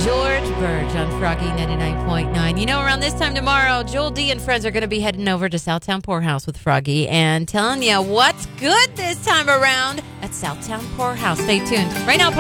George Burge on Froggy 99.9. You know, around this time tomorrow, Joel D and friends are going to be heading over to Southtown Poorhouse with Froggy and telling you what's good this time around at Southtown Poorhouse. Stay tuned. Right now,